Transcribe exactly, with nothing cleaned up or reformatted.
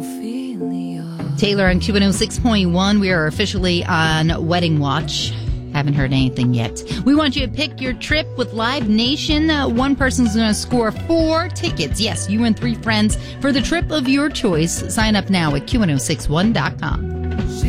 Taylor on Q one oh six point one. We are officially on Wedding Watch. Haven't heard anything yet. We want you to pick your trip with Live Nation. Uh, one person's going to score four tickets. Yes, you and three friends for the trip of your choice. Sign up now at Q one oh six one dot com.